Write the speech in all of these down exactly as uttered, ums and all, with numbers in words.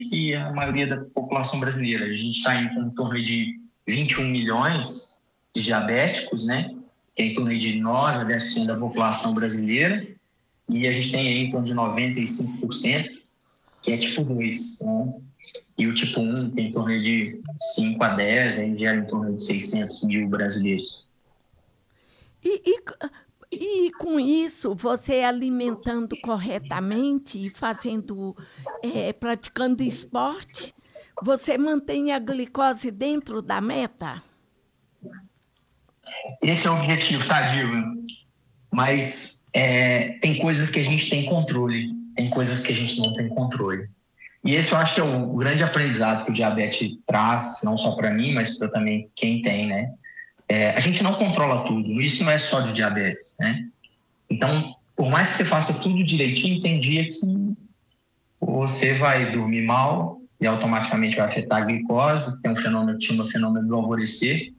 que a maioria da população brasileira. A gente está em, em torno de vinte e um milhões de diabéticos, né? Que é em torno de nove a dez por cento da população brasileira. E a gente tem aí em torno de noventa e cinco por cento que é tipo dois, né? E o tipo um tem em torno de cinco a dez, aí gera em torno de seiscentos mil brasileiros. E, e, e com isso, você alimentando corretamente e fazendo, é, praticando esporte, você mantém a glicose dentro da meta? Esse é o objetivo, tá, Diva? Mas é, tem coisas que a gente tem controle, tem coisas que a gente não tem controle. E esse eu acho que é o grande aprendizado que o diabetes traz, não só para mim, mas para também quem tem, né? É, a gente não controla tudo, isso não é só de diabetes, né? Então, por mais que você faça tudo direitinho, tem dia que você vai dormir mal e automaticamente vai afetar a glicose, tem um fenômeno que chama fenômeno do alvorecer,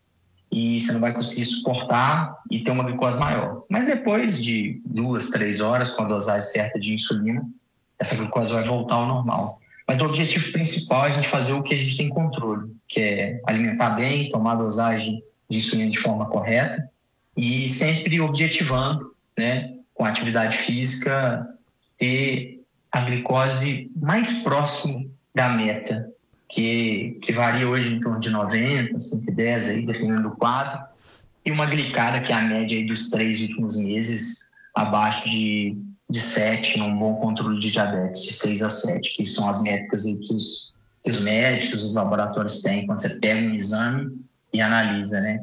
e você não vai conseguir suportar e ter uma glicose maior. Mas depois de duas, três horas, com a dosagem certa de insulina, essa glicose vai voltar ao normal. Mas o objetivo principal é a gente fazer o que a gente tem controle, que é alimentar bem, tomar a dosagem de insulina de forma correta e sempre objetivando, né, com a atividade física, ter a glicose mais próximo da meta, que, que varia hoje em torno de noventa, cento e dez, aí, dependendo do quadro, e uma glicada que é a média aí dos três últimos meses, abaixo de, de sete, num bom controle de diabetes, de seis a sete, que são as métricas aí que os, que os médicos, os laboratórios têm quando você pega um exame e analisa, né?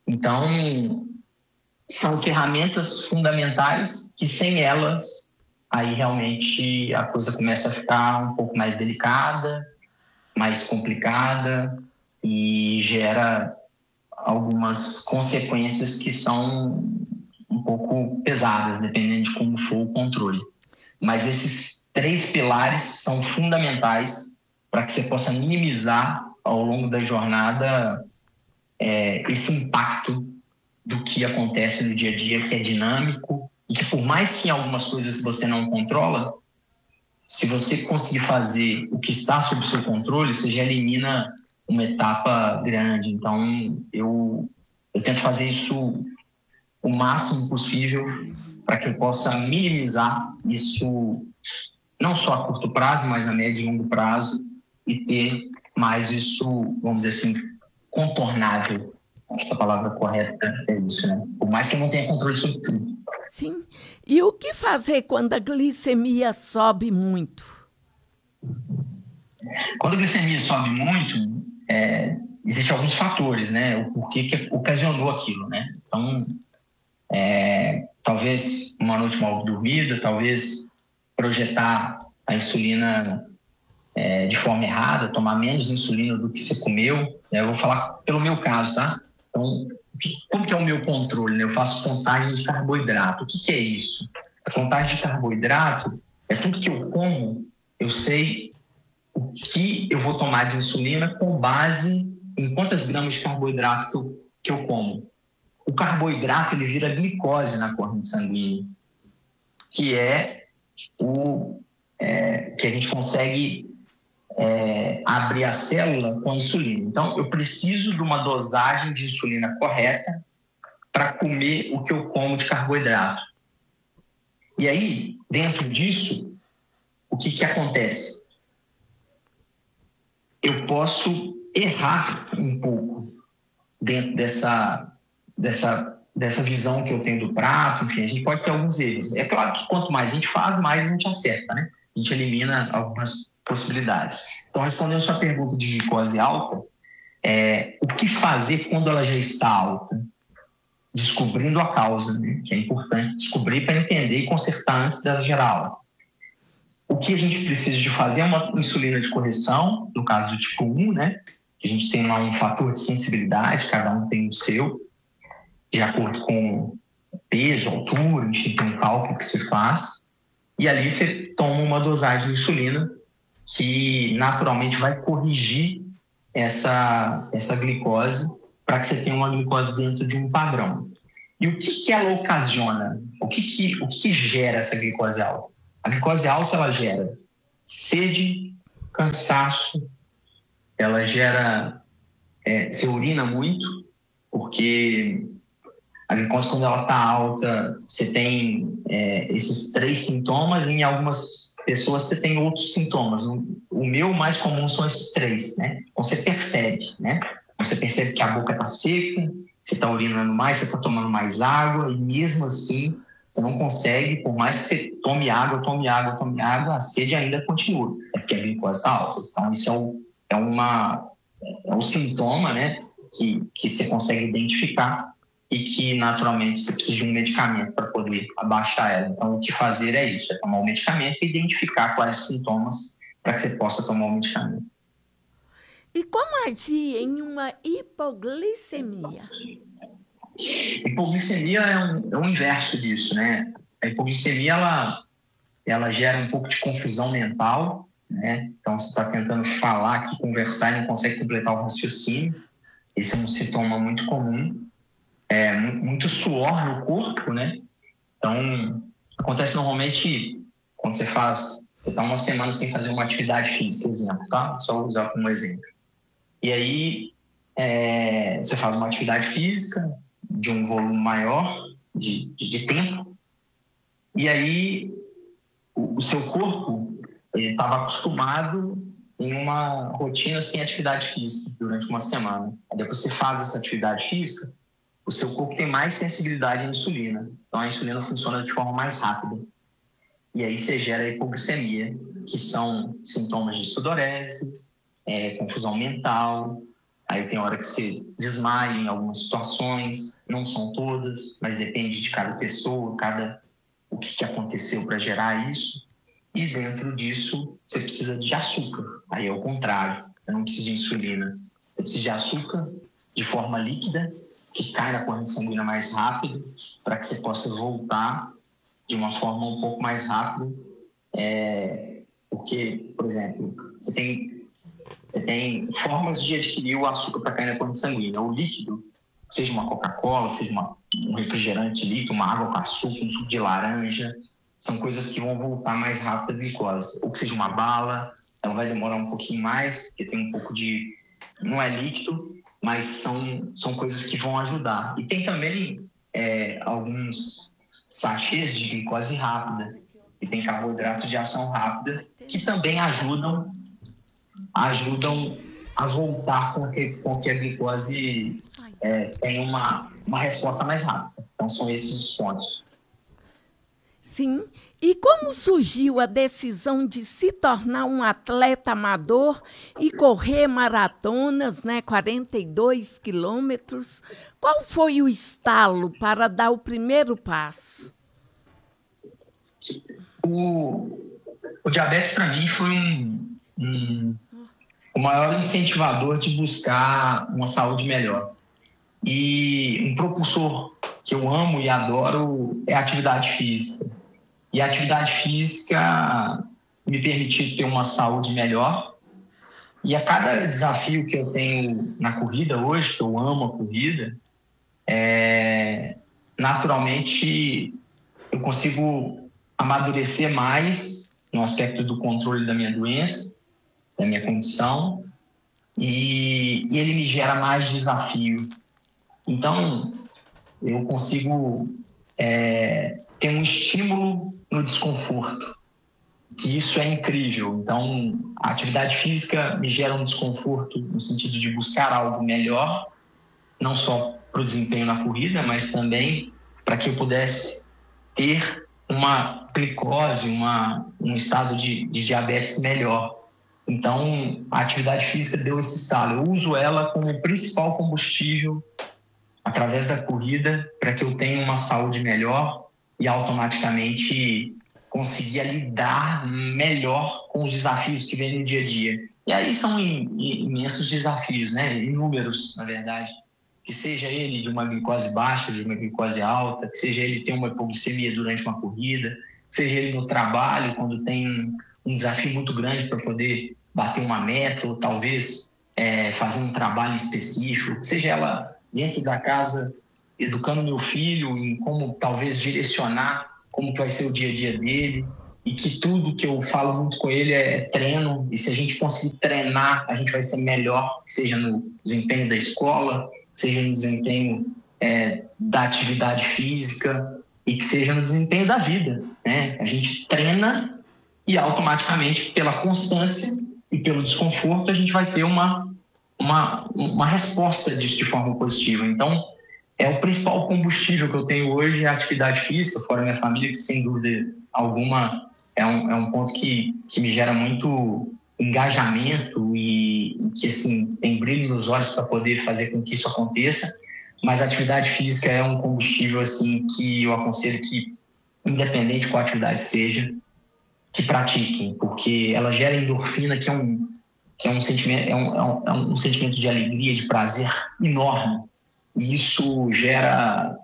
Então, são ferramentas fundamentais que sem elas, aí realmente a coisa começa a ficar um pouco mais delicada, mais complicada e gera algumas consequências que são um pouco pesadas, dependendo de como for o controle. Mas esses três pilares são fundamentais para que você possa minimizar ao longo da jornada é, esse impacto do que acontece no dia a dia, que é dinâmico e que, por mais que em algumas coisas você não controla, se você conseguir fazer o que está sob seu controle, você já elimina uma etapa grande. Então, eu, eu tento fazer isso o máximo possível para que eu possa minimizar isso, não só a curto prazo, mas a médio e longo prazo, e ter mais isso, vamos dizer assim, contornável. Acho que a palavra correta é isso, né? Por mais que eu não tenha controle sobre tudo. Sim. E o que fazer quando a glicemia sobe muito? Quando a glicemia sobe muito, é, existem alguns fatores, né? O porquê que ocasionou aquilo, né? Então, é, talvez uma noite mal dormida, talvez projetar a insulina é, de forma errada, tomar menos insulina do que você comeu. Né? Eu vou falar pelo meu caso, tá? Então, como que é o meu controle? Né? Eu faço contagem de carboidrato. O que, que é isso? A contagem de carboidrato é tudo que eu como, eu sei o que eu vou tomar de insulina com base em quantas gramas de carboidrato que eu, que eu como. O carboidrato ele vira glicose na corrente sanguínea, que é o é, que a gente consegue é, abrir a célula com a insulina. Então, eu preciso de uma dosagem de insulina correta para comer o que eu como de carboidrato. E aí, dentro disso, o que, que acontece? Eu posso errar um pouco dentro dessa, dessa, dessa visão que eu tenho do prato. Enfim, a gente pode ter alguns erros. É claro que quanto mais a gente faz, mais a gente acerta, né? A gente elimina algumas possibilidades. Então, respondendo a sua pergunta de glicose alta, é, o que fazer quando ela já está alta? Descobrindo a causa, né? Que é importante descobrir para entender e consertar antes dela gerar alta. O que a gente precisa de fazer é uma insulina de correção, no caso do tipo um, né? Que a gente tem lá um fator de sensibilidade, cada um tem o seu, de acordo com peso, altura, enfim, tem um cálculo que se faz. E ali você toma uma dosagem de insulina que naturalmente vai corrigir essa, essa glicose para que você tenha uma glicose dentro de um padrão. E o que, que ela ocasiona? O que, que, o que, que gera essa glicose alta? A glicose alta ela gera sede, cansaço, ela gera... É, você urina muito, porque a glicose, quando ela está alta, você tem é, esses três sintomas, e em algumas pessoas você tem outros sintomas. O, o meu mais comum são esses três, né? Então você percebe, né? Você percebe que a boca está seca, você está urinando mais, você está tomando mais água, e mesmo assim você não consegue, por mais que você tome água, tome água, tome água, a sede ainda continua, é porque a glicose está alta. Então isso é, o, é uma... é um sintoma, né, que, que você consegue identificar e que, naturalmente, você precisa de um medicamento para poder abaixar ela. Então, o que fazer é isso, é tomar o medicamento e identificar quais os sintomas para que você possa tomar o medicamento. E como agir em uma hipoglicemia? Hipoglicemia é um, é um inverso disso, né? A hipoglicemia, ela, ela gera um pouco de confusão mental, né? Então, você está tentando falar aqui, conversar e não consegue completar o raciocínio. Esse é um sintoma muito comum. É, muito suor no corpo, né? Então, acontece normalmente quando você faz... Você está uma semana sem fazer uma atividade física, exemplo, tá? Só usar como exemplo. E aí, é, você faz uma atividade física de um volume maior de, de, de tempo, e aí o, o seu corpo estava acostumado em uma rotina sem atividade física durante uma semana. Aí depois você faz essa atividade física, o seu corpo tem mais sensibilidade à insulina. Então a insulina funciona de forma mais rápida. E aí você gera a hipoglicemia, que são sintomas de sudorese, é, confusão mental. Aí tem hora que você desmaia em algumas situações, não são todas, mas depende de cada pessoa, cada o que, que aconteceu para gerar isso. E dentro disso, você precisa de açúcar. Aí é o contrário, você não precisa de insulina. Você precisa de açúcar de forma líquida, que cai na corrente sanguínea mais rápido, para que você possa voltar de uma forma um pouco mais rápida. É, porque, por exemplo, você tem, você tem formas de adquirir o açúcar para cair na corrente sanguínea. O líquido, seja uma Coca-Cola, seja uma, um refrigerante líquido, uma água com açúcar, um suco de laranja, são coisas que vão voltar mais rápido a glicose. Ou que seja uma bala, ela vai demorar um pouquinho mais, porque tem um pouco de... não é líquido, mas são, são coisas que vão ajudar. E tem também é, alguns sachês de glicose rápida, e tem carboidratos de ação rápida, que também ajudam, ajudam a voltar com que, com que a glicose é, tenha uma, uma resposta mais rápida. Então, são esses os pontos. Sim. E como surgiu a decisão de se tornar um atleta amador e correr maratonas, né, quarenta e dois quilômetros? Qual foi o estalo para dar o primeiro passo? O, o diabetes, para mim, foi um, um, o maior incentivador de buscar uma saúde melhor. E um propulsor que eu amo e adoro é a atividade física. E a atividade física me permitiu ter uma saúde melhor. E a cada desafio que eu tenho na corrida hoje, que eu amo a corrida, é, naturalmente eu consigo amadurecer mais no aspecto do controle da minha doença, da minha condição, e, e ele me gera mais desafio. Então, eu consigo é, ter um estímulo no desconforto, que isso é incrível. Então, a atividade física me gera um desconforto no sentido de buscar algo melhor, não só para o desempenho na corrida, mas também para que eu pudesse ter uma glicose, uma, um estado de, de diabetes melhor. Então, a atividade física deu esse estalo. Eu uso ela como principal combustível através da corrida para que eu tenha uma saúde melhor e automaticamente conseguir lidar melhor com os desafios que vêm no dia a dia. E aí são imensos desafios, né? Inúmeros, na verdade. Que seja ele de uma glicose baixa, de uma glicose alta, que seja ele ter uma hipoglicemia durante uma corrida, que seja ele no trabalho, quando tem um desafio muito grande para poder bater uma meta, ou talvez é, fazer um trabalho específico, que seja ela dentro da casa, educando meu filho em como talvez direcionar como que vai ser o dia a dia dele. e que tudo que eu falo muito com ele é treino, e se a gente conseguir treinar, a gente vai ser melhor, seja no desempenho da escola, seja no desempenho é, da atividade física e que seja no desempenho da vida, né? A gente treina e automaticamente, pela constância e pelo desconforto, a gente vai ter uma, uma, uma resposta disso de forma positiva. Então, é o principal combustível que eu tenho hoje, é a atividade física, fora minha família, que sem dúvida alguma é um, é um ponto que, que me gera muito engajamento e que assim, tem brilho nos olhos para poder fazer com que isso aconteça. Mas a atividade física é um combustível assim, que eu aconselho que, independente de qual atividade seja, que pratiquem, porque ela gera endorfina, que é um, que é um, sentimento, é um, é um, é um sentimento de alegria, de prazer enorme. E isso gera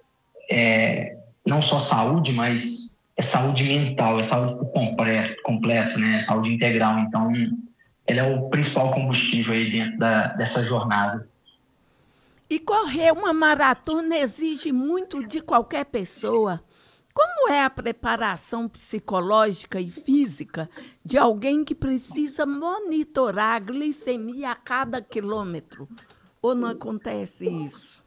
é, não só saúde, mas é saúde mental, é saúde por completo, completo, né? É saúde integral. Então, ele é o principal combustível aí dentro da, dessa jornada. E correr uma maratona exige muito de qualquer pessoa. Como é a preparação psicológica e física de alguém que precisa monitorar a glicemia a cada quilômetro? Ou não acontece isso?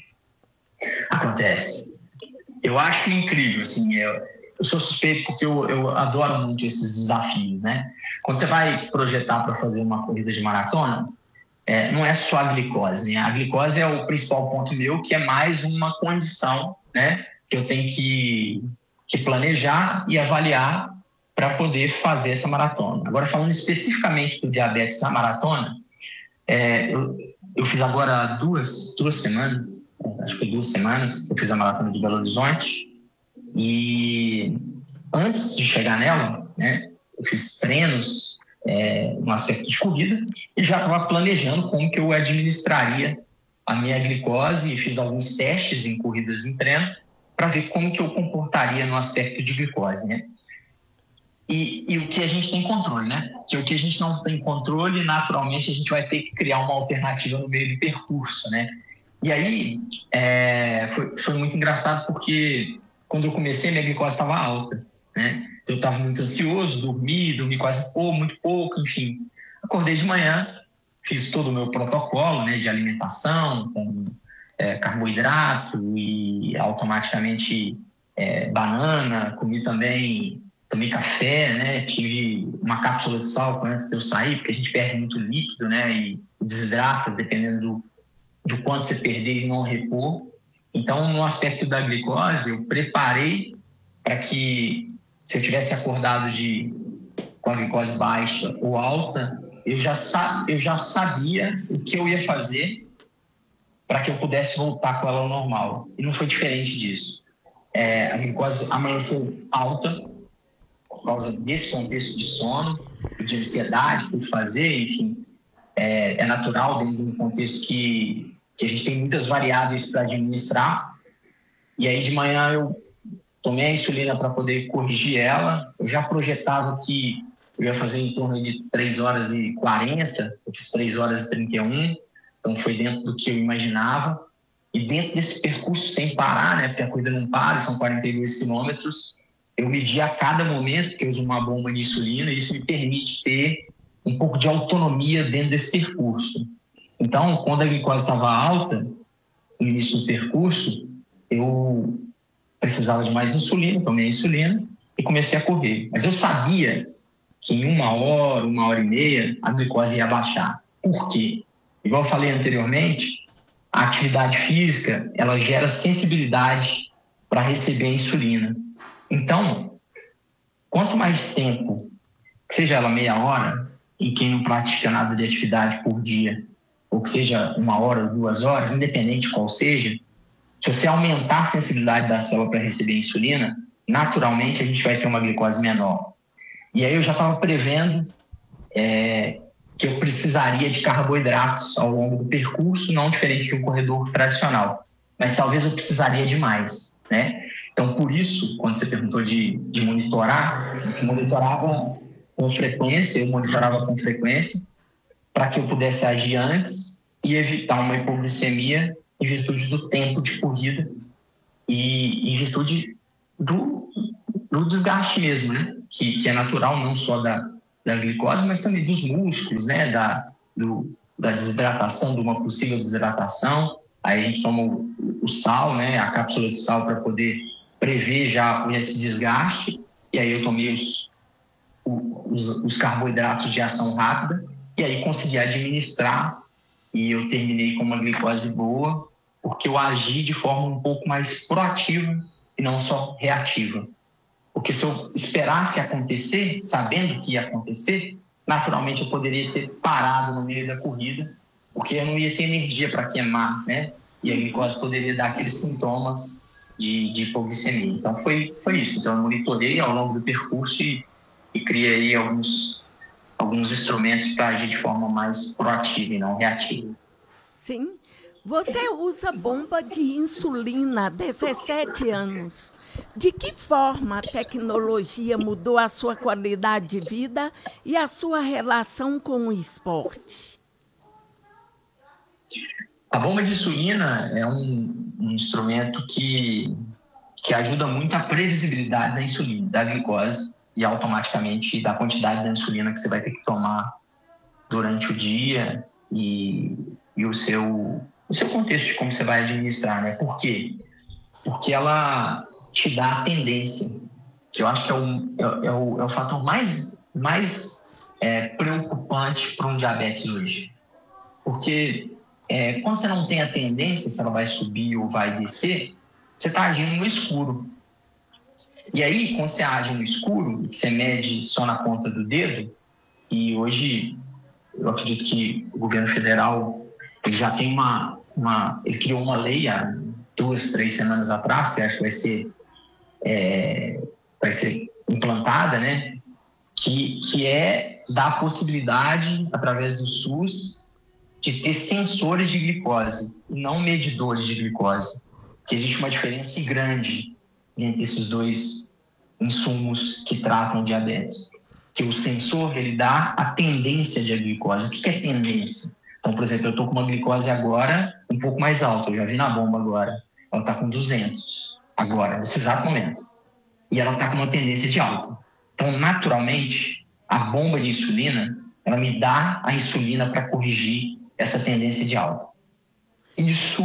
Acontece. Eu acho incrível, assim, eu, eu sou suspeito porque eu, eu adoro muito esses desafios, né? Quando você vai projetar para fazer uma corrida de maratona, é, não é só a glicose, né? A glicose é o principal ponto meu, que é mais uma condição, né, que eu tenho que, que planejar e avaliar para poder fazer essa maratona. Agora, falando especificamente do diabetes na maratona, é, eu, eu fiz agora duas, duas semanas, acho que foi duas semanas, eu fiz a maratona de Belo Horizonte, e antes de chegar nela, né, eu fiz treinos é, no aspecto de corrida e já estava planejando como que eu administraria a minha glicose, e fiz alguns testes em corridas em treino para ver como que eu comportaria no aspecto de glicose, né? E, e o que a gente tem controle, né? Que o que a gente não tem controle, naturalmente a gente vai ter que criar uma alternativa no meio do percurso, né? E aí é, foi, foi muito engraçado porque quando eu comecei, minha glicose estava alta, né? Então, eu estava muito ansioso, dormi, dormi quase pouco, muito pouco, enfim. Acordei de manhã, fiz todo o meu protocolo, né, de alimentação, com é, carboidrato e automaticamente é, banana, comi também, tomei café, né? Tive uma cápsula de sal antes de eu sair, porque a gente perde muito líquido, né? E desidrata, dependendo do, do quanto você perder e não repor. Então, no aspecto da glicose, eu preparei para que, se eu tivesse acordado de, com a glicose baixa ou alta, eu já, eu já sabia o que eu ia fazer para que eu pudesse voltar com ela ao normal. E não foi diferente disso. É, a glicose amanheceu alta por causa desse contexto de sono, de ansiedade, por fazer, enfim. É, é natural dentro de um contexto que, que a gente tem muitas variáveis para administrar. E aí, de manhã, eu tomei a insulina para poder corrigir ela. Eu já projetava que eu ia fazer em torno de três horas e quarenta, eu fiz três horas e trinta e um, então foi dentro do que eu imaginava. E dentro desse percurso sem parar, né, porque a corrida não para, são quarenta e dois quilômetros, eu medi a cada momento, que eu uso uma bomba de insulina, e isso me permite ter um pouco de autonomia dentro desse percurso. Então, quando a glicose estava alta, no início do percurso, eu precisava de mais insulina, tomei a insulina e comecei a correr. Mas eu sabia que em uma hora, uma hora e meia, a glicose ia baixar. Por quê? Igual eu falei anteriormente, a atividade física, ela gera sensibilidade para receber a insulina. Então, quanto mais tempo, seja ela meia hora, em quem não pratica nada de atividade por dia, ou que seja uma hora ou duas horas, independente de qual seja, se você aumentar a sensibilidade da célula para receber a insulina, naturalmente a gente vai ter uma glicose menor. E aí eu já estava prevendo é, que eu precisaria de carboidratos ao longo do percurso, não diferente de um corredor tradicional, mas talvez eu precisaria de mais, né? Então, por isso, quando você perguntou de, de monitorar, eu monitorava com frequência, eu monitorava com frequência para que eu pudesse agir antes e evitar uma hipoglicemia em virtude do tempo de corrida e em virtude do, do desgaste mesmo, né? que, que é natural, não só da, da glicose, mas também dos músculos, né? Da, do, da desidratação, de uma possível desidratação. Aí a gente toma o, o sal, né? A cápsula de sal para poder prever já esse desgaste. E aí eu tomei os, os, os carboidratos de ação rápida e aí consegui administrar e eu terminei com uma glicose boa porque eu agi de forma um pouco mais proativa e não só reativa. Porque se eu esperasse acontecer, sabendo que ia acontecer, naturalmente eu poderia ter parado no meio da corrida, porque eu não ia ter energia para queimar, né? E a glicose poderia dar aqueles sintomas de, de hipoglicemia. Então foi, foi isso. Então eu monitorei ao longo do percurso e, e criei alguns, alguns instrumentos para agir de forma mais proativa e não reativa. Sim. Você usa bomba de insulina há dezessete anos. De que forma a tecnologia mudou a sua qualidade de vida e a sua relação com o esporte? A bomba de insulina é um, um instrumento que, que ajuda muito a previsibilidade da insulina, da glicose e automaticamente da quantidade da insulina que você vai ter que tomar durante o dia e, e o seu, o seu contexto de como você vai administrar, né? Por quê? Porque ela te dá a tendência, que eu acho que é o, é o, é o fator mais, mais é, preocupante para um diabetes hoje. Porque é, quando você não tem a tendência, se ela vai subir ou vai descer, você está agindo no escuro. E aí, quando você age no escuro, você mede só na ponta do dedo, e hoje eu acredito que o governo federal ele já tem uma, uma... Ele criou uma lei há duas, três semanas atrás, que acho que vai ser, é, vai ser implantada, né? Que, que é dar a possibilidade, através do SUS, de ter sensores de glicose e não medidores de glicose. Que existe uma diferença grande entre esses dois insumos que tratam diabetes. Que o sensor, ele dá a tendência de glicose. O que é tendência? Então, por exemplo, eu estou com uma glicose agora um pouco mais alta, eu já vi na bomba agora. Ela está com duzentos agora, nesse exato momento. E ela está com uma tendência de alta. Então, naturalmente, a bomba de insulina, ela me dá a insulina para corrigir essa tendência de alta. Isso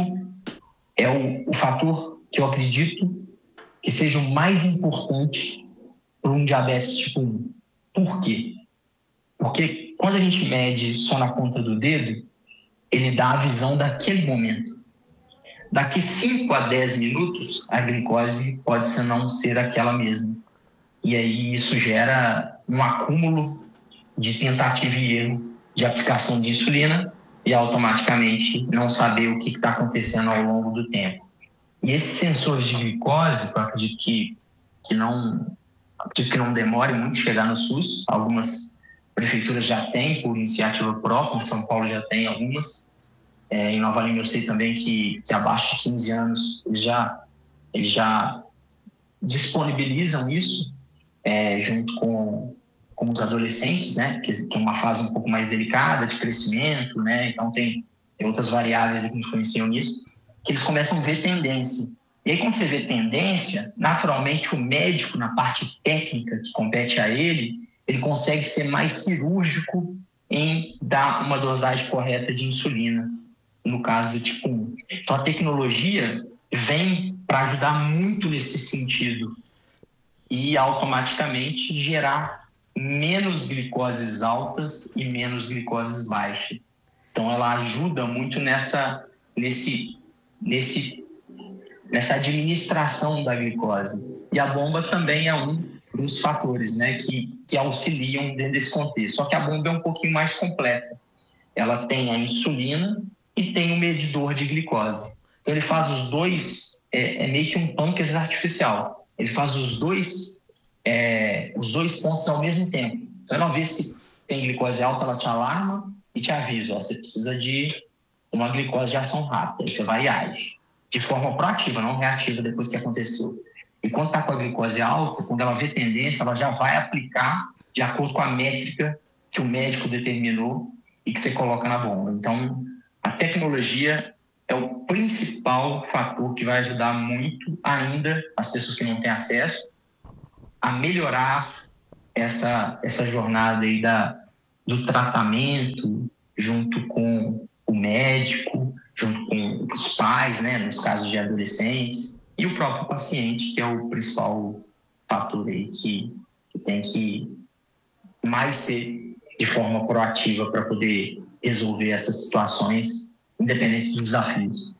é o, o fator que eu acredito que seja o mais importante para um diabetes tipo um. Por quê? Porque quando a gente mede só na ponta do dedo, ele dá a visão daquele momento. Daqui cinco a dez minutos, a glicose pode ser não ser aquela mesma. E aí isso gera um acúmulo de tentativa e erro de aplicação de insulina e automaticamente não saber o que está acontecendo ao longo do tempo. E esses sensores de glicose, eu acredito que, que, não, acredito que não demore muito chegar no SUS. Algumas prefeituras já têm, por iniciativa própria, em São Paulo já tem algumas. É, em Nova Lima eu sei também que, que abaixo de quinze anos eles já, eles já disponibilizam isso, é, junto com, com os adolescentes, né, que, que é uma fase um pouco mais delicada de crescimento, né, então tem, tem outras variáveis que influenciam nisso, que eles começam a ver tendência. E aí, quando você vê tendência, naturalmente o médico, na parte técnica que compete a ele, ele consegue ser mais cirúrgico em dar uma dosagem correta de insulina, no caso do tipo um. Então, a tecnologia vem para ajudar muito nesse sentido e automaticamente gerar menos glicoses altas e menos glicoses baixas. Então, ela ajuda muito nessa, nesse, nesse, nessa administração da glicose. E a bomba também é um dos fatores, né, que, que auxiliam dentro desse contexto. Só que a bomba é um pouquinho mais completa. Ela tem a insulina e tem o medidor de glicose. Então, ele faz os dois, é, é meio que um pâncreas artificial. Ele faz os dois, é, os dois pontos ao mesmo tempo. Então, ela vê se tem glicose alta, ela te alarma e te avisa, ó, você precisa de uma glicose de ação rápida. Aí você vai e age. De forma proativa, não reativa depois que aconteceu. E quando está com a glicose alta, quando ela vê tendência, ela já vai aplicar de acordo com a métrica que o médico determinou e que você coloca na bomba. Então, a tecnologia é o principal fator que vai ajudar muito ainda as pessoas que não têm acesso a melhorar essa, essa jornada aí da, do tratamento junto com o médico, junto com os pais, né, nos casos de adolescentes, e o próprio paciente, que é o principal fator aí que, que tem que mais ser de forma proativa para poder resolver essas situações, independente dos desafios.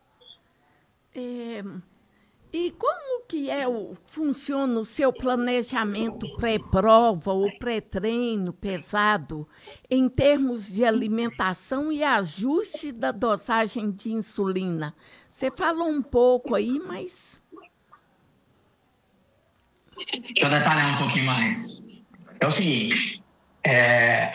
É, e como que é o, funciona o seu planejamento pré-prova ou pré-treino pesado em termos de alimentação e ajuste da dosagem de insulina? Você falou um pouco aí, mas... Deixa eu detalhar um pouquinho mais. É o seguinte, é,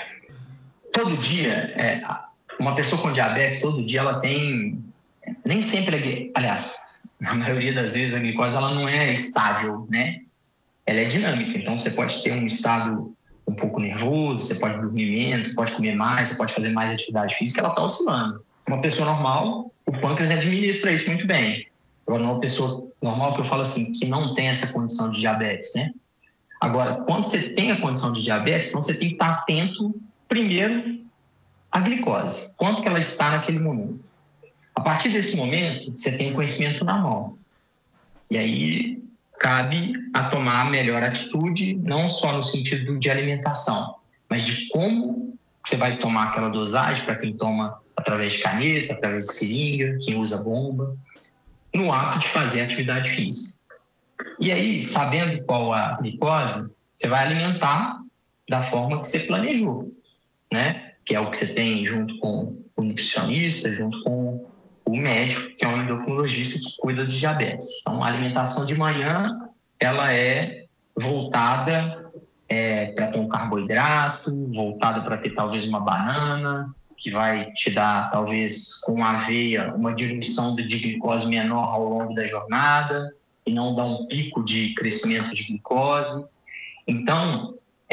todo dia, é, uma pessoa com diabetes, todo dia ela tem, nem sempre, aliás, na maioria das vezes a glicose ela não é estável, né? Ela é dinâmica, então você pode ter um estado um pouco nervoso, você pode dormir menos, você pode comer mais, você pode fazer mais atividade física, ela está oscilando. Uma pessoa normal, o pâncreas administra isso muito bem. Agora, uma pessoa normal, que eu falo assim, que não tem essa condição de diabetes, né? Agora, quando você tem a condição de diabetes, então você tem que estar atento, primeiro, à glicose. Quanto que ela está naquele momento. A partir desse momento, você tem o conhecimento na mão. E aí, cabe a tomar a melhor atitude, não só no sentido de alimentação, mas de como você vai tomar aquela dosagem, para quem toma através de caneta, através de seringa, quem usa bomba, no ato de fazer atividade física. E aí, sabendo qual a glicose, você vai alimentar da forma que você planejou, né? Que é o que você tem junto com o nutricionista, junto com o médico, que é um endocrinologista que cuida de diabetes. Então, a alimentação de manhã, ela é voltada é, para ter um carboidrato, voltada para ter talvez uma banana, que vai te dar, talvez, com aveia, uma diluição de glicose menor ao longo da jornada e não dar um pico de crescimento de glicose. Então,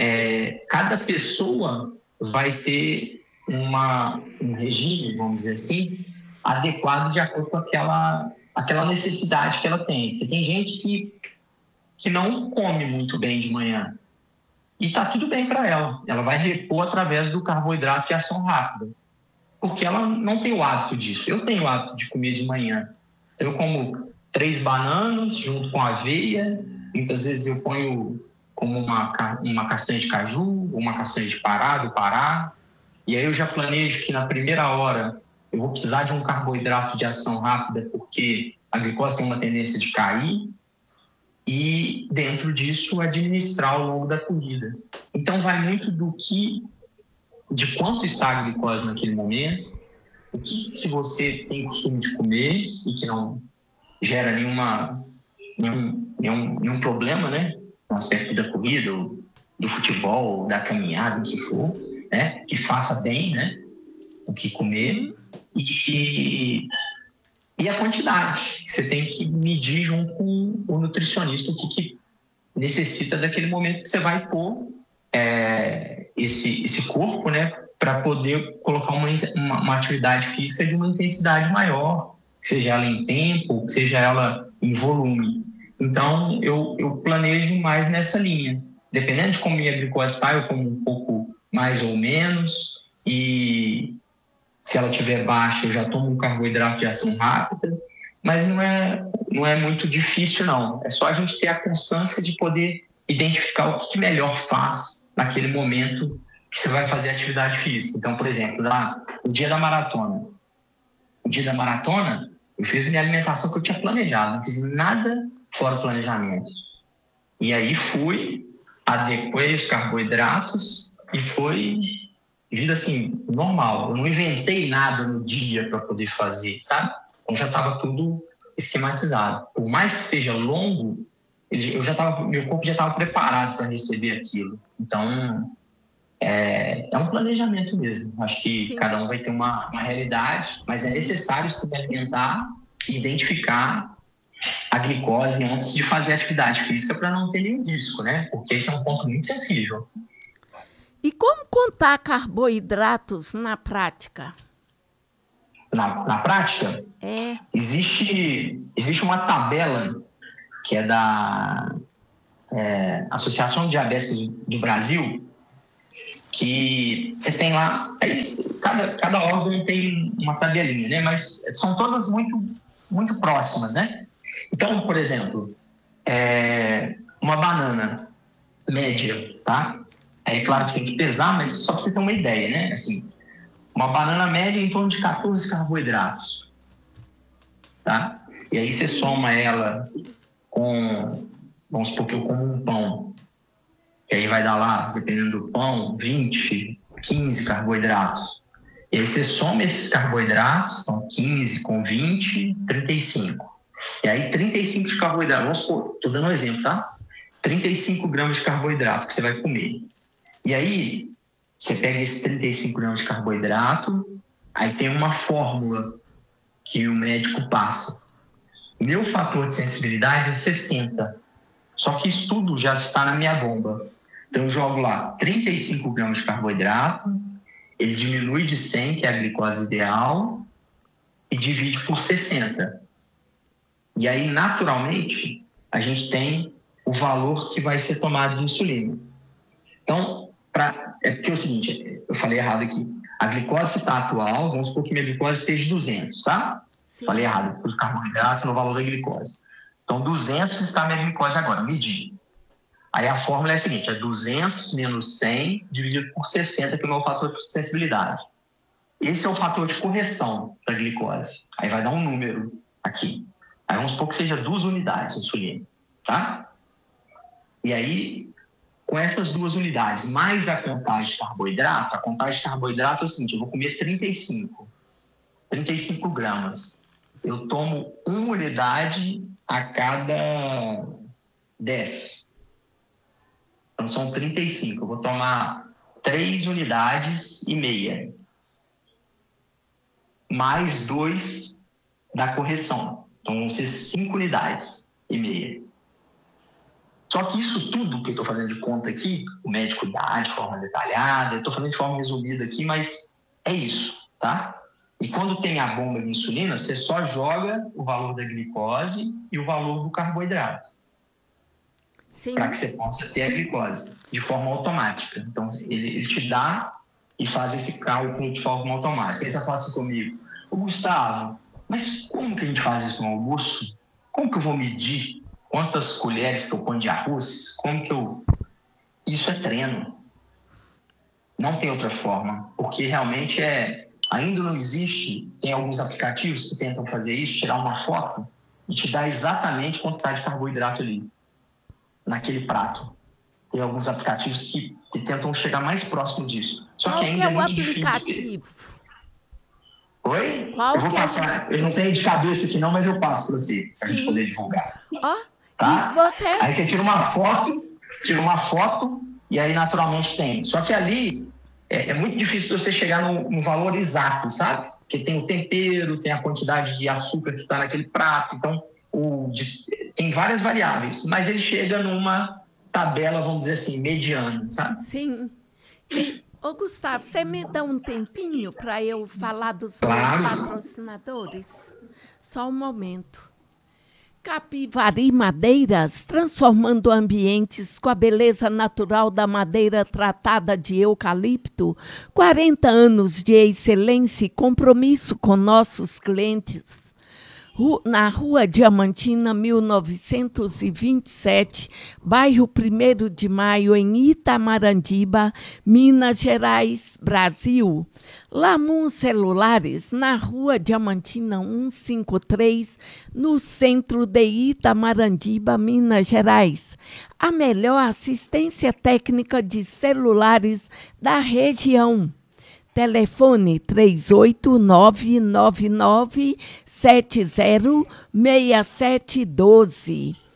é, cada pessoa vai ter uma, um regime, vamos dizer assim, adequado de acordo com aquela, aquela necessidade que ela tem. Porque tem gente que, que não come muito bem de manhã. E está tudo bem para ela. Ela vai repor através do carboidrato de ação rápida. Porque ela não tem o hábito disso. Eu tenho o hábito de comer de manhã. Então, eu como três bananas junto com aveia. Muitas vezes eu ponho como uma, uma castanha de caju, uma castanha de pará, do Pará. E aí eu já planejo que na primeira hora eu vou precisar de um carboidrato de ação rápida, porque a glicose tem uma tendência de cair. E dentro disso administrar ao longo da corrida. Então vai muito do que, de quanto está a glicose naquele momento, o que, que você tem costume de comer e que não gera nenhuma, nenhum, nenhum, nenhum problema, né, no aspecto da corrida, do futebol, da caminhada, o que for, né, que faça bem, né, o que comer e E a quantidade, que você tem que medir junto com o nutricionista o que, que necessita daquele momento que você vai pôr é, esse, esse corpo, né, para poder colocar uma, uma, uma atividade física de uma intensidade maior, seja ela em tempo, seja ela em volume. Então, eu, eu planejo mais nessa linha. Dependendo de como minha glicose está, eu como um pouco mais ou menos e... Se ela estiver baixa, eu já tomo um carboidrato de ação rápida, mas não é, não é muito difícil, não. É só a gente ter a constância de poder identificar o que melhor faz naquele momento que você vai fazer atividade física. Então, por exemplo, lá, o dia da maratona. O dia da maratona, eu fiz minha alimentação que eu tinha planejado, não fiz nada fora do planejamento. E aí fui, adequei os carboidratos e foi... vida assim, normal. Eu não inventei nada no dia para poder fazer, sabe? Então já estava tudo esquematizado. Por mais que seja longo, eu já tava, meu corpo já estava preparado para receber aquilo. Então, é, é um planejamento mesmo. Acho que Sim. cada um vai ter uma, uma realidade, mas é necessário se alimentar e identificar a glicose antes de fazer atividade física para não ter nenhum risco, né? Porque esse é um ponto muito sensível. E como contar carboidratos na prática? Na, na prática? É. Existe, existe uma tabela que é da é, Associação de Diabéticos do Brasil, que você tem lá, aí, cada, cada órgão tem uma tabelinha, né? Mas são todas muito, muito próximas, né? Então, por exemplo, é, uma banana média, tá? Aí, é claro que tem que pesar, mas só para você ter uma ideia, né? Assim, uma banana média em torno de quatorze carboidratos, tá? E aí você soma ela com, vamos supor que eu como um pão, que aí vai dar lá, dependendo do pão, vinte, quinze carboidratos. E aí você soma esses carboidratos, são quinze com vinte, trinta e cinco. E aí trinta e cinco de carboidrato, vamos supor, estou dando um exemplo, tá? trinta e cinco gramas de carboidrato que você vai comer. E aí você pega esses trinta e cinco gramas de carboidrato, aí tem uma fórmula que o médico passa. Meu fator de sensibilidade é sessenta. Só que isso tudo já está na minha bomba. Então eu jogo lá trinta e cinco gramas de carboidrato, ele diminui de cem, que é a glicose ideal, e divide por sessenta. E aí, naturalmente, a gente tem o valor que vai ser tomado de insulina. Então, pra, é porque é o seguinte, eu falei errado aqui. A glicose está atual, vamos supor que minha glicose esteja duzentos, tá? Sim. Falei errado, por carboidrato no valor da glicose. Então, duzentos está a minha glicose agora, medi. Aí a fórmula é a seguinte, é duzentos menos cem dividido por sessenta, que é o meu fator de sensibilidade. Esse é o fator de correção da glicose. Aí vai dar um número aqui. Aí vamos supor que seja duas unidades de insulina, tá? E aí, com essas duas unidades, mais a contagem de carboidrato, a contagem de carboidrato é o seguinte, eu vou comer trinta e cinco, trinta e cinco gramas. Eu tomo uma unidade a cada dez. Então, são trinta e cinco. Eu vou tomar três unidades e meia. Mais dois da correção. Então, vão ser cinco unidades e meia. Só que isso tudo que eu estou fazendo de conta aqui, o médico dá de forma detalhada, eu estou fazendo de forma resumida aqui, mas é isso, tá? E quando tem a bomba de insulina, você só joga o valor da glicose e o valor do carboidrato. Para que você possa ter a glicose de forma automática. Então, ele, ele te dá e faz esse cálculo de forma automática. Aí você fala assim comigo, ô Gustavo, mas como que a gente faz isso no almoço? Como que eu vou medir quantas colheres que eu ponho de arroz? Como que eu... Isso é treino. Não tem outra forma, porque realmente é... Ainda não existe, tem alguns aplicativos que tentam fazer isso, tirar uma foto e te dar exatamente quanto está de carboidrato ali, naquele prato. Tem alguns aplicativos que, que tentam chegar mais próximo disso. Só Qual que ainda que é, é o muito aplicativo? difícil. Oi? Qual eu vou que passar. é? Eu não tenho de cabeça aqui não, mas eu passo para você, para a gente poder divulgar. Ó, tá? e você... Aí você tira uma foto, tira uma foto e aí naturalmente tem. Só que ali é, é muito difícil você chegar no, no valor exato, sabe? Porque tem o tempero, tem a quantidade de açúcar que está naquele prato, então o, de, tem várias variáveis, mas ele chega numa tabela, vamos dizer assim, mediana, sabe? Sim. E, ô Gustavo, você me dá um tempinho para eu falar dos Claro. meus patrocinadores? Só um momento. Capivari Madeiras, transformando ambientes com a beleza natural da madeira tratada de eucalipto. quarenta anos de excelência e compromisso com nossos clientes. Na Rua Diamantina, mil novecentos e vinte e sete, bairro primeiro de Maio, em Itamarandiba, Minas Gerais, Brasil. Lamun Celulares, na Rua Diamantina cento e cinquenta e três, no centro de Itamarandiba, Minas Gerais. A melhor assistência técnica de celulares da região. Telefone três oito nove nove nove sete zero seis sete um dois.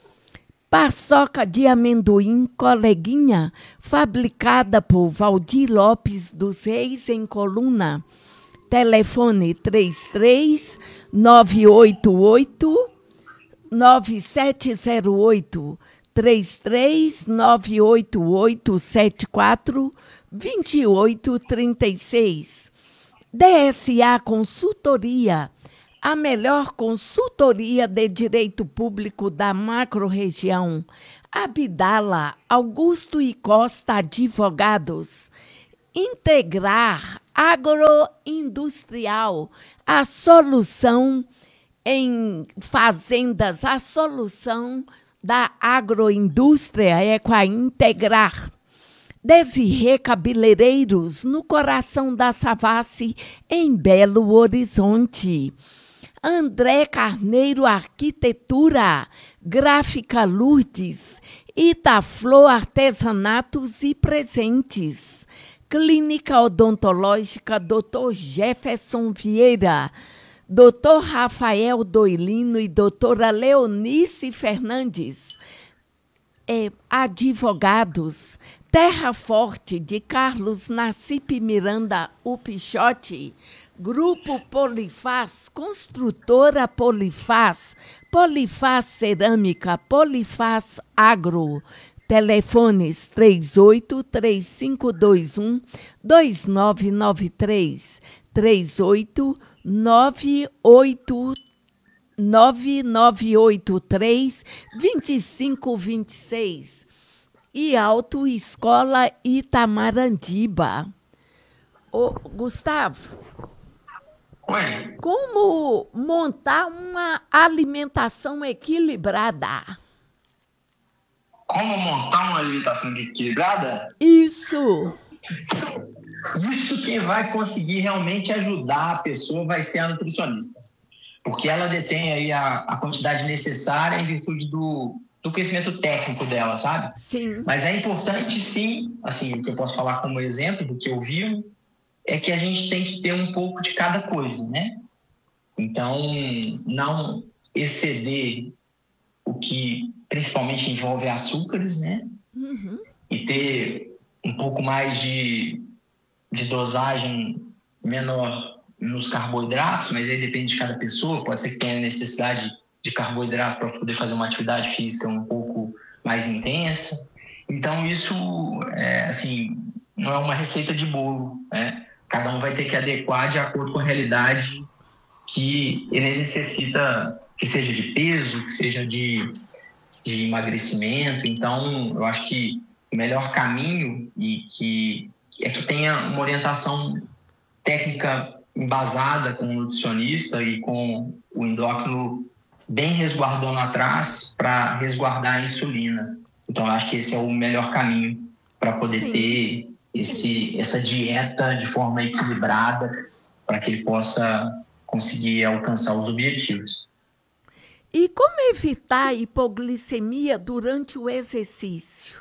Paçoca de amendoim Coleguinha, fabricada por Valdir Lopes dos Reis, em Coluna. Telefone três três nove oito oito nove sete zero oito, três três nove oito oito sete quatro vinte e oito trinta e seis. D S A Consultoria, a melhor consultoria de direito público da macro-região. Abdala Augusto e Costa Advogados. Integrar agroindustrial, a solução em fazendas, a solução da agroindústria é com a Integrar. Desirê Cabeleireiros, no coração da Savassi, em Belo Horizonte. André Carneiro Arquitetura, Gráfica Lourdes, Itaflor Artesanatos e Presentes. Clínica Odontológica doutor Jefferson Vieira, doutor Rafael Doilino e doutora Leonice Fernandes. É, advogados, Terra Forte de Carlos Nassip Miranda Upichote, Grupo Polifaz, Construtora Polifaz, Polifaz Cerâmica, Polifaz Agro. Telefones três oito três cinco dois um dois nove nove três, três oito nove oito nove nove oito três dois cinco dois seis. E Autoescola Itamarandiba. Ô, Gustavo, Oi. Como montar uma alimentação equilibrada? Como montar uma alimentação equilibrada? Isso. Isso quem vai conseguir realmente ajudar a pessoa vai ser a nutricionista. Porque ela detém aí a, a quantidade necessária em virtude do, do conhecimento técnico dela, sabe? Sim. Mas é importante, sim, assim, o que eu posso falar como exemplo do que eu vivo, é que a gente tem que ter um pouco de cada coisa, né? Então, não exceder o que principalmente envolve açúcares, né? Uhum. E ter um pouco mais de, de dosagem menor nos carboidratos, mas aí depende de cada pessoa. Pode ser que tenha necessidade de carboidrato para poder fazer uma atividade física um pouco mais intensa. Então, isso, é, assim, não é uma receita de bolo, né? Cada um vai ter que adequar de acordo com a realidade que ele necessita, que seja de peso, que seja de, de emagrecimento. Então, eu acho que o melhor caminho e que, é que tenha uma orientação técnica embasada com o nutricionista e com o endócrino bem resguardando atrás para resguardar a insulina. Então, eu acho que esse é o melhor caminho para poder Sim. ter esse, essa dieta de forma equilibrada para que ele possa conseguir alcançar os objetivos. E como evitar a hipoglicemia durante o exercício?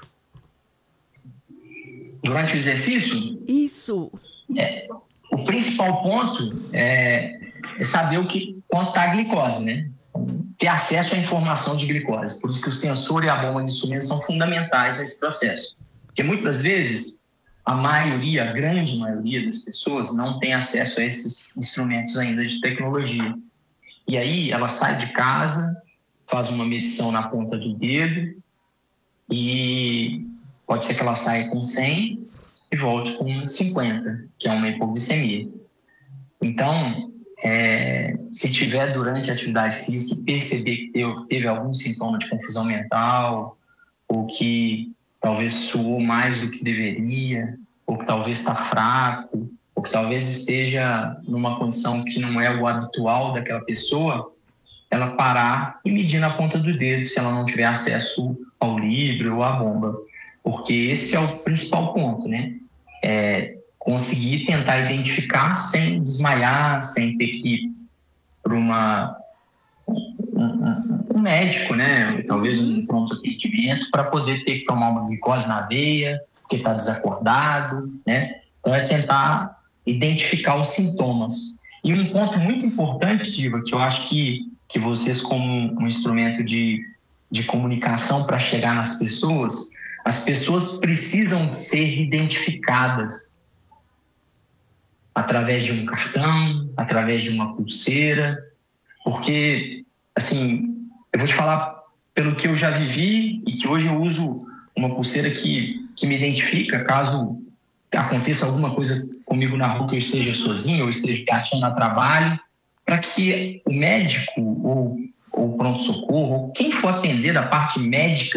Durante o exercício? Isso. É, o principal ponto é, é saber o que, quanto está a glicose, né? Ter acesso à informação de glicose. Por isso que o sensor e a bomba de insulina são fundamentais nesse processo. Porque muitas vezes a maioria, a grande maioria das pessoas não tem acesso a esses instrumentos ainda de tecnologia. E aí ela sai de casa, faz uma medição na ponta do dedo e pode ser que ela saia com cem e volte com cinquenta, que é uma hipoglicemia. Então, é, se tiver durante a atividade física e perceber que teve, teve algum sintoma de confusão mental, ou que talvez suou mais do que deveria, ou que talvez está fraco, ou que talvez esteja numa condição que não é o habitual daquela pessoa, ela parar e medir na ponta do dedo se ela não tiver acesso ao livre ou à bomba. Porque esse é o principal ponto, né? É conseguir tentar identificar sem desmaiar, sem ter que ir para uma... Um, um médico, né? Talvez um pronto atendimento para poder ter que tomar uma glicose na veia, porque está desacordado, né? Então é tentar identificar os sintomas. E um ponto muito importante, Diva, que eu acho que, que vocês como um instrumento de, de comunicação para chegar nas pessoas, as pessoas precisam ser identificadas através de um cartão, através de uma pulseira, porque, assim, eu vou te falar pelo que eu já vivi e que hoje eu uso uma pulseira que, que me identifica caso aconteça alguma coisa comigo na rua que eu esteja sozinho ou esteja viajando a trabalho, para que o médico ou o pronto-socorro, ou quem for atender da parte médica,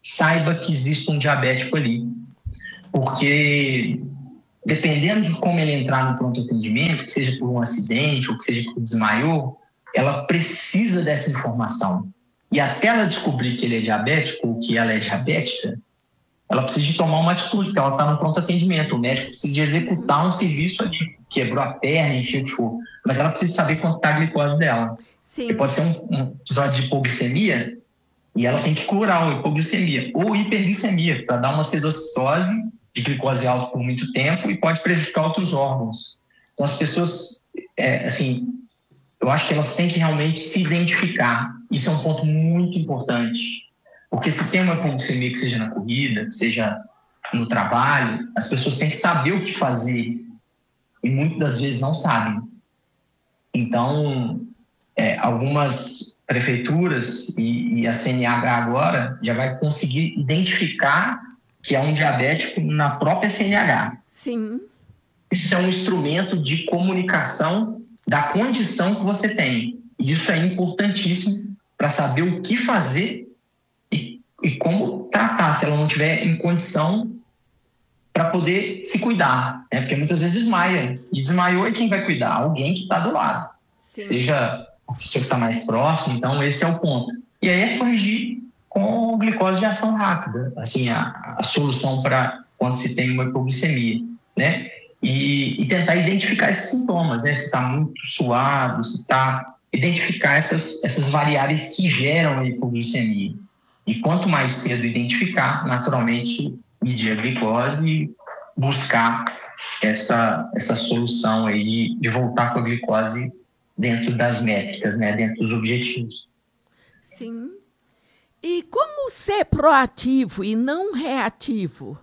saiba que existe um diabético ali. Porque, dependendo de como ele entrar no pronto atendimento, que seja por um acidente ou que seja porque desmaiou, ela precisa dessa informação. E até ela descobrir que ele é diabético ou que ela é diabética, ela precisa de tomar uma atitude, porque ela está no pronto atendimento. O médico precisa de executar um serviço ali, quebrou a perna, enfim, o que for. Mas ela precisa saber quanto está a glicose dela. Sim. Porque pode ser um, um episódio de hipoglicemia e ela tem que curar a hipoglicemia ou hiperglicemia para dar uma acidocitose de glicose alta por muito tempo e pode prejudicar outros órgãos. Então, as pessoas, é, assim, eu acho que elas têm que realmente se identificar. Isso é um ponto muito importante. Porque se tem uma hipoglicemia que seja na corrida, que seja no trabalho, as pessoas têm que saber o que fazer e muitas das vezes não sabem. Então, é, algumas prefeituras e, e a C N H agora já vai conseguir identificar que é um diabético na própria C N H. Sim. Isso é um instrumento de comunicação da condição que você tem. E isso é importantíssimo para saber o que fazer e, e como tratar, se ela não estiver em condição para poder se cuidar. Né? Porque muitas vezes desmaia. E desmaiou, e quem vai cuidar? Alguém que está do lado. Sim. Seja a pessoa que está mais próxima. Então, esse é o ponto. E aí é corrigir com glicose de ação rápida. Assim, a, a solução para quando se tem uma hipoglicemia. Né? E, e tentar identificar esses sintomas. Né? Se está muito suado, se está... Identificar essas, essas variáveis que geram a hipoglicemia. E quanto mais cedo identificar, naturalmente, medir a glicose e buscar essa, essa solução aí de, de voltar com a glicose dentro das métricas, né? Dentro dos objetivos. Sim. E como ser proativo e não reativo?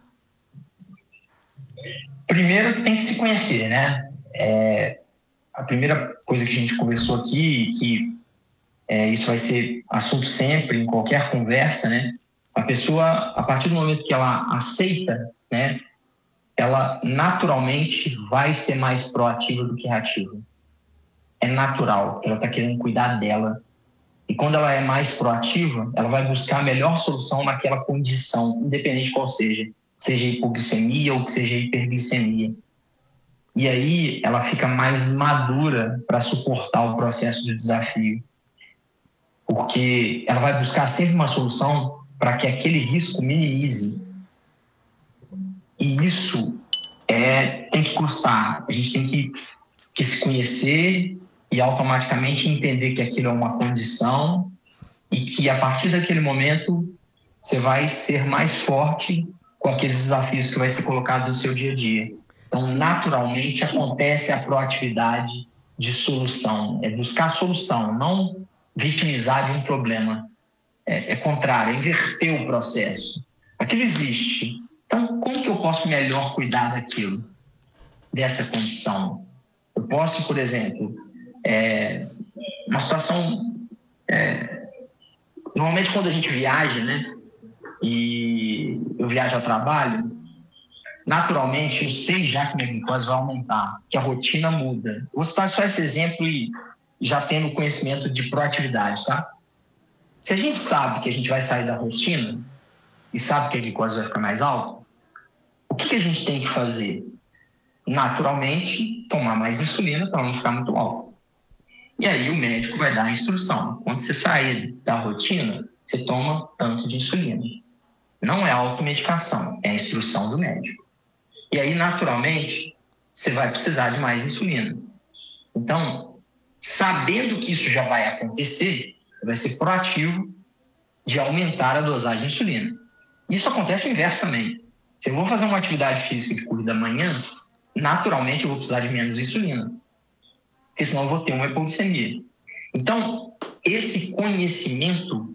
Primeiro tem que se conhecer, né? É, a primeira coisa que a gente conversou aqui, que é, isso vai ser assunto sempre, em qualquer conversa, né? A pessoa, a partir do momento que ela aceita, né? Ela naturalmente vai ser mais proativa do que reativa. É natural, ela está querendo cuidar dela. E quando ela é mais proativa, ela vai buscar a melhor solução naquela condição, independente de qual seja. Seja hipoglicemia ou que seja hiperglicemia. E aí ela fica mais madura para suportar o processo de desafio. Porque ela vai buscar sempre uma solução para que aquele risco minimize. E isso é, tem que custar. A gente tem que, que se conhecer e automaticamente entender que aquilo é uma condição e que a partir daquele momento você vai ser mais forte com aqueles desafios que vai ser colocado no seu dia a dia. Então, naturalmente, acontece a proatividade de solução. É buscar a solução, não vitimizar de um problema. É, é contrário, é inverter o processo. Aquilo existe. Então, como que eu posso melhor cuidar daquilo, dessa condição? Eu posso, por exemplo, é, uma situação... É, normalmente, quando a gente viaja, né? E eu viajo a trabalho... Naturalmente, eu sei já que minha glicose vai aumentar, que a rotina muda. Vou citar só esse exemplo e já tendo conhecimento de proatividade, tá? Se a gente sabe que a gente vai sair da rotina e sabe que a glicose vai ficar mais alta, o que, que a gente tem que fazer? Naturalmente, tomar mais insulina para não ficar muito alta. E aí o médico vai dar a instrução. Quando você sair da rotina, você toma tanto de insulina. Não é automedicação, é a instrução do médico. E aí, naturalmente, você vai precisar de mais insulina. Então, sabendo que isso já vai acontecer, você vai ser proativo de aumentar a dosagem de insulina. Isso acontece o inverso também. Se eu vou fazer uma atividade física de corrida amanhã, naturalmente eu vou precisar de menos insulina, porque senão eu vou ter uma hipoglicemia. Então, esse conhecimento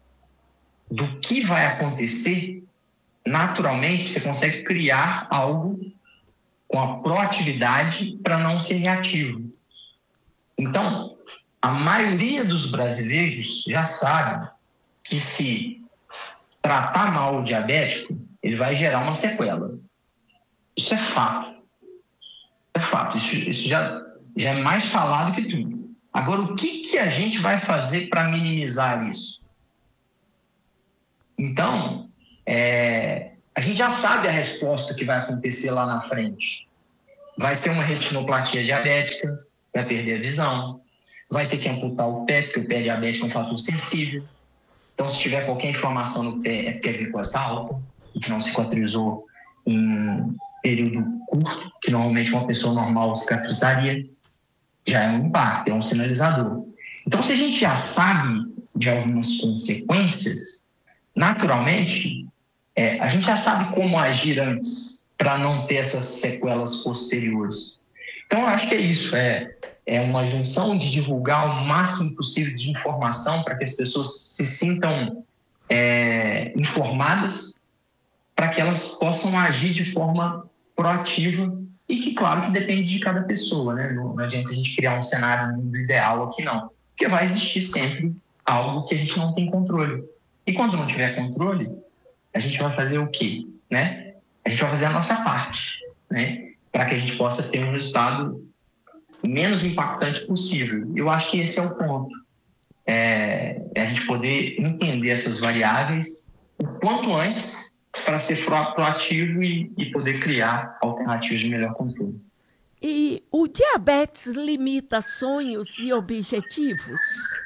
do que vai acontecer, naturalmente, você consegue criar algo com a proatividade para não ser reativo. Então, a maioria dos brasileiros já sabe que se tratar mal o diabético, ele vai gerar uma sequela. Isso é fato. É fato. Isso, isso já, já é mais falado que tudo. Agora, o que, que a gente vai fazer para minimizar isso? Então, é, a gente já sabe a resposta que vai acontecer lá na frente. Vai ter uma retinoplatia diabética, vai perder a visão, vai ter que amputar o pé, porque o pé diabético é um fator sensível. Então, se tiver qualquer inflamação no pé, é porque a glicose está alta e que não cicatrizou em período curto, que normalmente uma pessoa normal cicatrizaria. Já é um impacto, é um sinalizador. Então, se a gente já sabe de algumas consequências, naturalmente, é, a gente já sabe como agir antes para não ter essas sequelas posteriores. Então, eu acho que é isso, é, é uma junção de divulgar o máximo possível de informação para que as pessoas se sintam é, informadas, para que elas possam agir de forma proativa e que, claro, que depende de cada pessoa, né? Não, não adianta a gente criar um cenário no mundo ideal aqui, não. Porque vai existir sempre algo que a gente não tem controle. E quando não tiver controle, a gente vai fazer o quê? Né? A gente vai fazer a nossa parte, né? Para que a gente possa ter um resultado menos impactante possível. Eu acho que esse é o ponto. É, é a gente poder entender essas variáveis o quanto antes para ser proativo e, e poder criar alternativas de melhor controle. E o diabetes limita sonhos e objetivos?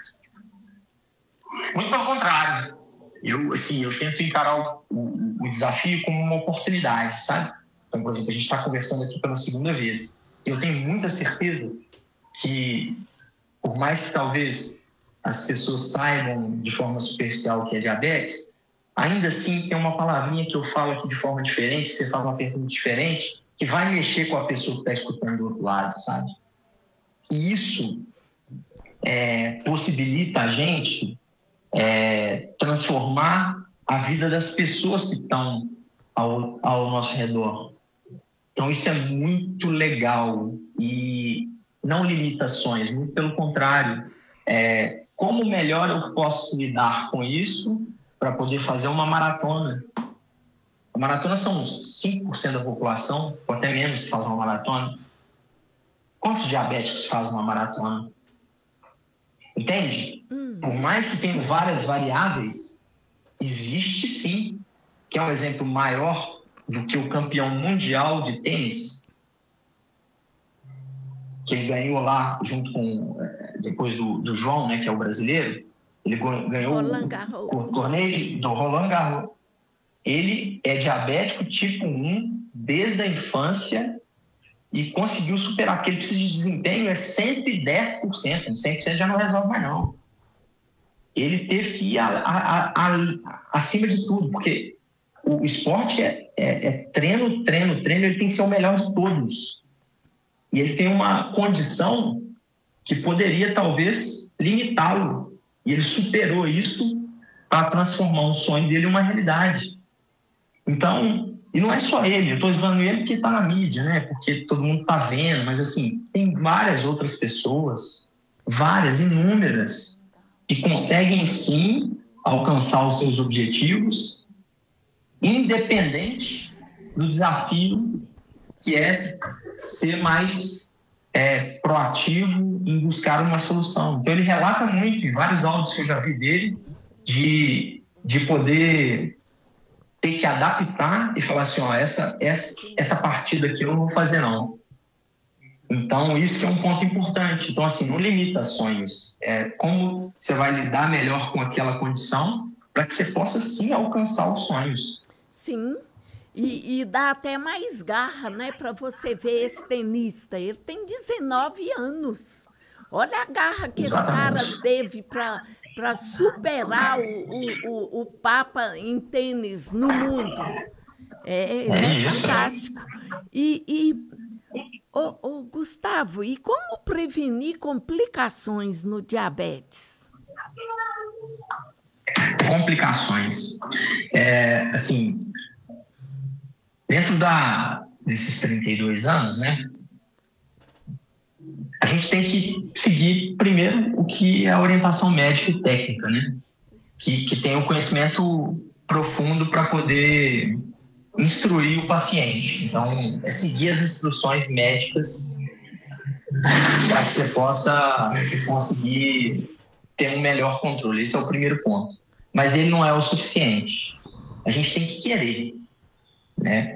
Muito pelo contrário. Eu, assim, eu tento encarar o, o, o desafio como uma oportunidade, sabe? Então, por exemplo, a gente está conversando aqui pela segunda vez. Eu tenho muita certeza que, por mais que talvez as pessoas saibam de forma superficial o que é diabetes, ainda assim tem uma palavrinha que eu falo aqui de forma diferente, você faz uma pergunta diferente, que vai mexer com a pessoa que está escutando do outro lado, sabe? E isso é, possibilita a gente é, transformar a vida das pessoas que estão ao, ao nosso redor. Então, isso é muito legal e não limitações, muito pelo contrário. É, como melhor eu posso lidar com isso para poder fazer uma maratona? A maratona são cinco por cento da população, ou até menos, que faz uma maratona. Quantos diabéticos fazem uma maratona? Entende? Hum. Por mais que tenham várias variáveis, existe sim, que é um exemplo maior do que o campeão mundial de tênis, que ele ganhou lá junto com, depois do, do João, né, que é o brasileiro, ele ganhou o, o torneio do Roland Garros. Ele é diabético tipo um desde a infância e conseguiu superar, porque ele precisa de desempenho é cento e dez por cento, cem por cento já não resolve mais não. Ele teve que ir a, a, a, a, acima de tudo, porque o esporte é, é, é treino, treino, treino, ele tem que ser o melhor de todos. E ele tem uma condição que poderia talvez limitá-lo. E ele superou isso para transformar um sonho dele em uma realidade. Então, e não é só ele, eu estou usando ele porque está na mídia, né? Porque todo mundo está vendo, mas assim, tem várias outras pessoas, várias, inúmeras, que conseguem sim alcançar os seus objetivos, independente do desafio que é ser mais é, proativo em buscar uma solução. Então, ele relata muito, em vários áudios que eu já vi dele, de, de poder ter que adaptar e falar assim, ó, essa, essa, essa partida aqui eu não vou fazer, não. Então, isso que é um ponto importante. Então, assim, não limita sonhos. É como você vai lidar melhor com aquela condição para que você possa, sim, alcançar os sonhos. Sim. E, e dá até mais garra, né, para você ver esse tenista. Ele tem dezenove anos. Olha a garra que Exatamente. Esse cara teve para para superar o, o, o, o Papa em tênis no mundo. É, é, é fantástico. E, e oh, oh, Gustavo, e como prevenir complicações no diabetes? Complicações. É, assim, dentro da, desses trinta e dois anos, né, a gente tem que seguir primeiro o que é a orientação médica e técnica, né? Que, que tem o conhecimento profundo para poder instruir o paciente. Então, é seguir as instruções médicas para que você possa conseguir ter um melhor controle. Esse é o primeiro ponto. Mas ele não é o suficiente. A gente tem que querer, né?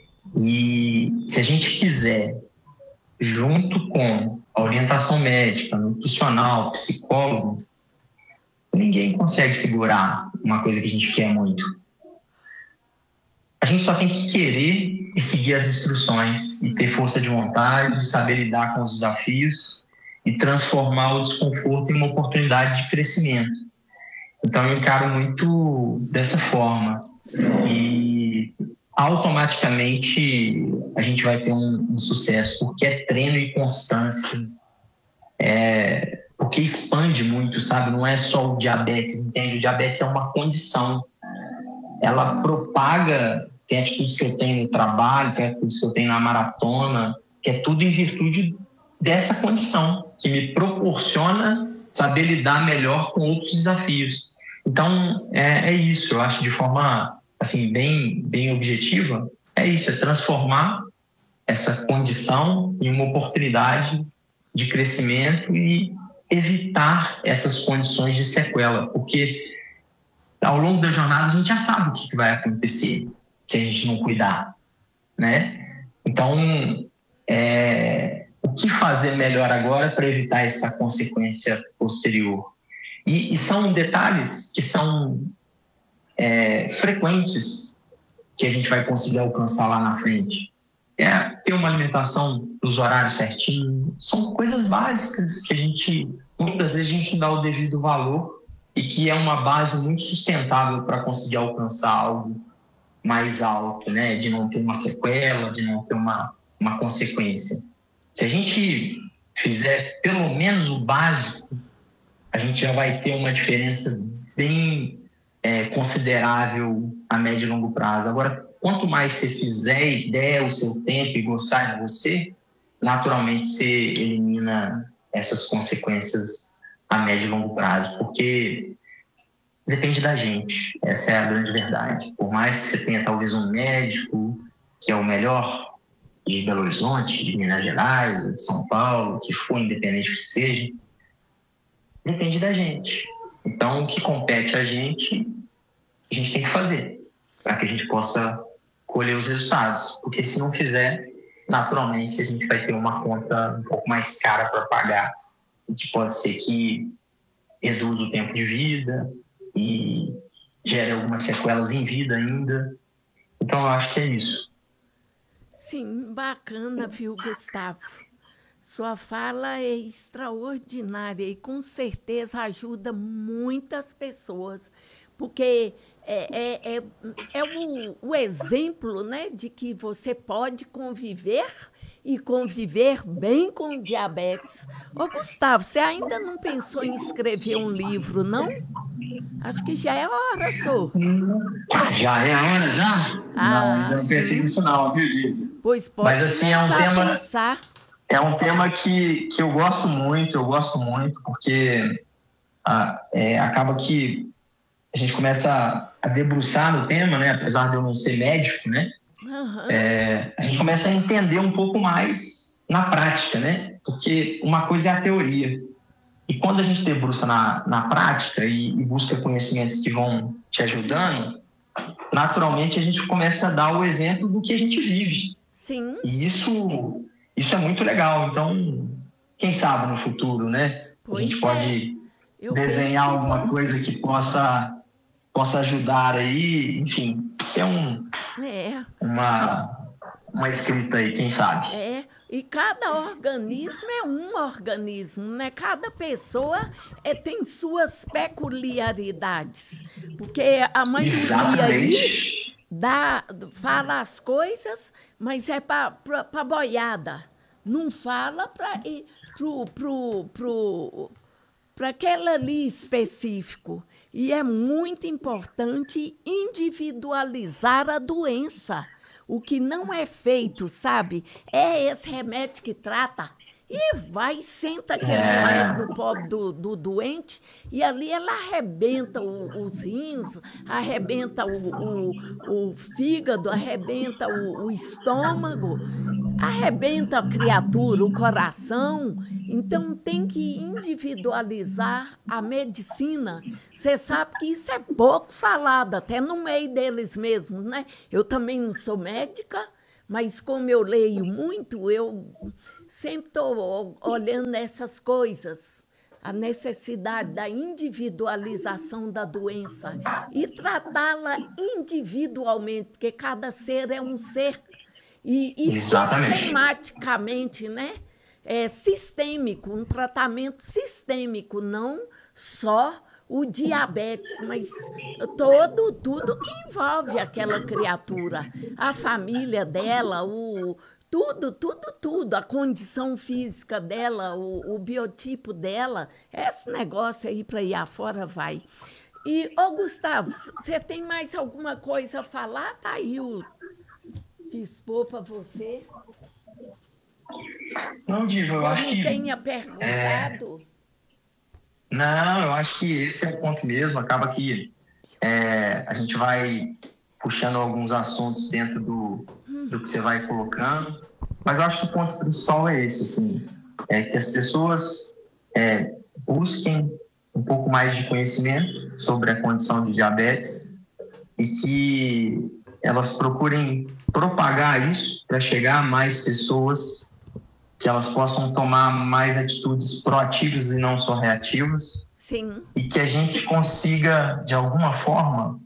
E se a gente quiser, junto com a orientação médica, nutricional, psicólogo, ninguém consegue segurar uma coisa que a gente quer muito. A gente só tem que querer e seguir as instruções e ter força de vontade, saber lidar com os desafios e transformar o desconforto em uma oportunidade de crescimento. Então, eu encaro muito dessa forma. E automaticamente a gente vai ter um, um sucesso, porque é treino e constância. É, porque expande muito, sabe? Não é só o diabetes, entende? O diabetes é uma condição. Ela propaga, tem atitudes que eu tenho no trabalho, tem atitudes que eu tenho na maratona, que é tudo em virtude dessa condição, que me proporciona saber lidar melhor com outros desafios. Então, é, é isso, eu acho, de forma assim, bem, bem objetiva, é isso, é transformar essa condição em uma oportunidade de crescimento e evitar essas condições de sequela, porque ao longo da jornada a gente já sabe o que vai acontecer se a gente não cuidar, né? Então, é, o que fazer melhor agora para evitar essa consequência posterior? E, e são detalhes que são é, frequentes que a gente vai conseguir alcançar lá na frente. É ter uma alimentação nos horários certinhos, são coisas básicas que a gente, muitas vezes, a gente não dá o devido valor e que é uma base muito sustentável para conseguir alcançar algo mais alto, né? De não ter uma sequela, de não ter uma, uma consequência. Se a gente fizer pelo menos o básico, a gente já vai ter uma diferença bem é, considerável a médio e longo prazo. Agora, quanto mais você fizer e der o seu tempo e gostar de você, naturalmente você elimina essas consequências a médio e longo prazo, porque depende da gente, essa é a grande verdade. Por mais que você tenha talvez um médico que é o melhor de Belo Horizonte, de Minas Gerais, de São Paulo, que for, independente que seja, depende da gente. Então, o que compete a gente, a gente tem que fazer para que a gente possa colher os resultados. Porque se não fizer, naturalmente a gente vai ter uma conta um pouco mais cara para pagar, que pode ser que reduza o tempo de vida e gere algumas sequelas em vida ainda. Então, eu acho que é isso. Sim, bacana, viu, Gustavo? Sua fala é extraordinária e com certeza ajuda muitas pessoas, porque é, é, é, é o, o exemplo, né, de que você pode conviver e conviver bem com diabetes. Ô, Gustavo, você ainda não pensou em escrever um livro, não? Acho que já é hora, sou. Já é hora, já? Ah, não, ainda não pensei sim. nisso não, viu, Didi? Pois pode. Mas assim, é um tema... pensar. É um tema que, que eu gosto muito, eu gosto muito, porque ah, é, acaba que a gente começa a, a debruçar no tema, né? Apesar de eu não ser médico, né? Uhum. É, a gente começa a entender um pouco mais na prática, né? Porque uma coisa é a teoria. E quando a gente debruça na, na prática e, e busca conhecimentos que vão te ajudando, naturalmente a gente começa a dar o exemplo do que a gente vive. Sim. E isso... Isso é muito legal. Então, quem sabe no futuro, né? Pois a gente é. pode Eu desenhar penso que alguma vamos. coisa que possa, possa ajudar aí. Enfim, ter um, É, uma, uma escrita aí, quem sabe. é. E cada organismo é um organismo, né? Cada pessoa é, tem suas peculiaridades. Porque a maioria aí Exatamente. dá, fala as coisas, mas é para boiada. Não fala para pro, pro, pro, para aquele ali específico. E é muito importante individualizar a doença. O que não é feito, sabe? É esse remédio que trata. E vai, senta aquele É. lado do pobre do, do doente, e ali ela arrebenta o- os rins, arrebenta o, o, o fígado, arrebenta o, o estômago, arrebenta a criatura, o coração. Então, tem que individualizar a medicina. Você sabe que isso é pouco falado, até no meio deles mesmos, né? Eu também não sou médica, mas como eu leio muito, eu sempre estou olhando essas coisas, a necessidade da individualização da doença e tratá-la individualmente, porque cada ser é um ser. E, e Exatamente. sistematicamente, né? É sistêmico, um tratamento sistêmico, não só o diabetes, mas todo, tudo que envolve aquela criatura, a família dela, o, tudo, tudo, tudo, a condição física dela, o, o biotipo dela, esse negócio aí para ir afora vai. E, ô Gustavo, você tem mais alguma coisa a falar? Tá aí o dispor para você. Não, Diva, eu Como acho que... tenha perguntado. É... Não, eu acho que esse é o ponto mesmo. Acaba que é, a gente vai puxando alguns assuntos dentro do, do que você vai colocando. Mas eu acho que o ponto principal é esse, assim, é que as pessoas é, busquem um pouco mais de conhecimento sobre a condição de diabetes e que elas procurem propagar isso para chegar a mais pessoas, que elas possam tomar mais atitudes proativas e não só reativas. Sim. E que a gente consiga, de alguma forma,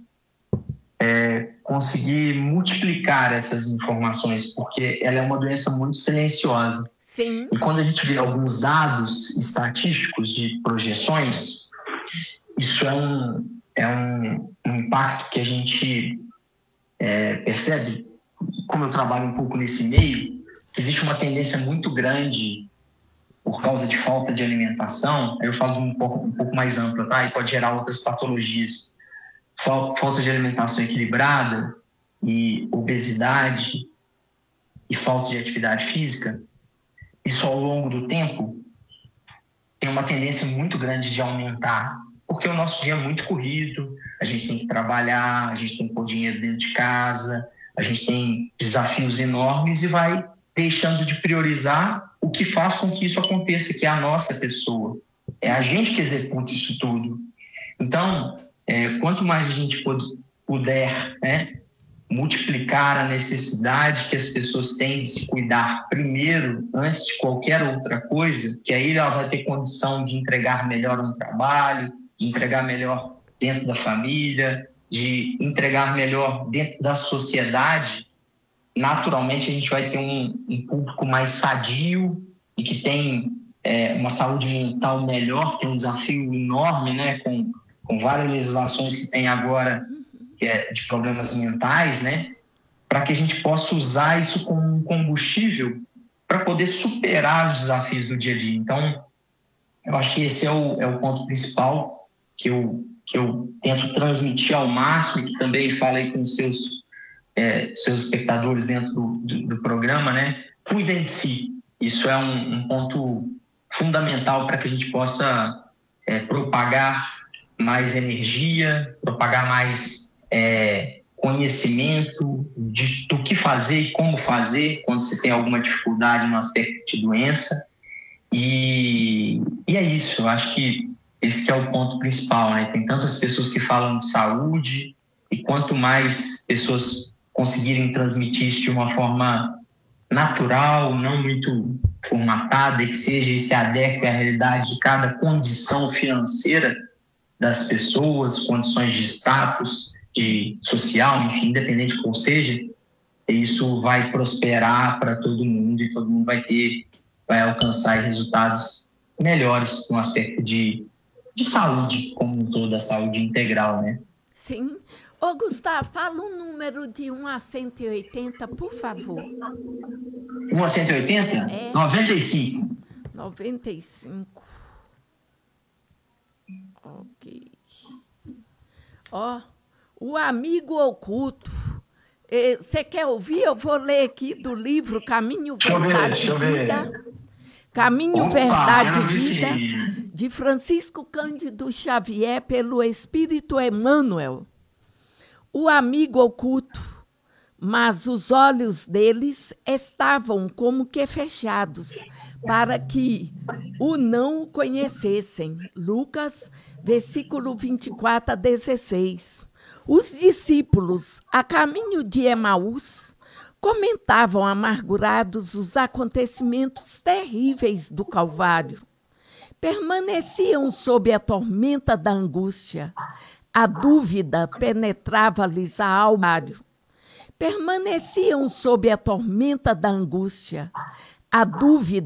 é, conseguir multiplicar essas informações, porque ela é uma doença muito silenciosa. Sim. E quando a gente vê alguns dados estatísticos de projeções, isso é um, é um, um impacto que a gente é, percebe. Como eu trabalho um pouco nesse meio, existe uma tendência muito grande por causa de falta de alimentação. Eu falo de um pouco, um pouco mais ampla, tá? E pode gerar outras patologias. Falta de alimentação equilibrada e obesidade e falta de atividade física. Isso, ao longo do tempo, tem uma tendência muito grande de aumentar, porque o nosso dia é muito corrido, a gente tem que trabalhar, a gente tem que pôr dinheiro dentro de casa, a gente tem desafios enormes e vai deixando de priorizar o que faz com que isso aconteça, que é a nossa pessoa. É a gente que executa isso tudo. Então, é, quanto mais a gente puder, né, multiplicar a necessidade que as pessoas têm de se cuidar primeiro, antes de qualquer outra coisa, que aí ela vai ter condição de entregar melhor um trabalho, de entregar melhor dentro da família, de entregar melhor dentro da sociedade. Naturalmente, a gente vai ter um, um público mais sadio e que tem é, uma saúde mental melhor, que é um desafio enorme, né, com, com várias legislações que tem agora, que é de problemas mentais, né, para que a gente possa usar isso como um combustível para poder superar os desafios do dia a dia. Então, eu acho que esse é o, é o ponto principal que eu, que eu tento transmitir ao máximo, e que também falei com os seus, é, seus espectadores dentro do, do, do programa, né? Cuidem de si. Isso é um, um ponto fundamental para que a gente possa é, propagar mais energia, propagar mais é, conhecimento de, do que fazer e como fazer quando você tem alguma dificuldade no aspecto de doença. E, e é isso, eu acho que esse que é o ponto principal, né? Tem tantas pessoas que falam de saúde e quanto mais pessoas conseguirem transmitir isso de uma forma natural, não muito formatada, e que seja e se adeque à realidade de cada condição financeira das pessoas, condições de status, de social, enfim, independente qual seja, isso vai prosperar para todo mundo e todo mundo vai ter, vai alcançar resultados melhores no aspecto de, de saúde, como um todo, a saúde integral, né? Sim. Ô, Gustavo, fala um número de um a cento e oitenta, por favor. um a cento e oitenta? É. noventa e cinco. noventa e cinco. Ok. Ó, o amigo oculto. Você quer ouvir? Eu vou ler aqui do livro Caminho, Deixa eu ver, Verdade deixa eu e ver. Vida. Caminho, Opa, Verdade quero e ver Vida, sim. de Francisco Cândido Xavier, pelo Espírito Emmanuel. O amigo oculto, mas os olhos deles estavam como que fechados, para que o não conhecessem. Lucas, versículo vinte e quatro a dezesseis. Os discípulos, a caminho de Emaús, comentavam amargurados os acontecimentos terríveis do Calvário. Permaneciam sob a tormenta da angústia. A dúvida penetrava-lhes a alma. Permaneciam sob a tormenta da angústia. A dúvida